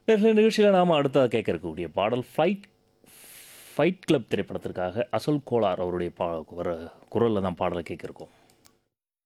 நேயர்களே நிகழ்ச்சியில நாம அடுத்ததா கேட்க இருக்கக்கூடிய பாடல் ஃபைட் கிளப் திரைப்படத்திற்காக அசல் கோலார் அவருடைய குரல்ல தான் பாடலை கேட்க இருக்கோம்.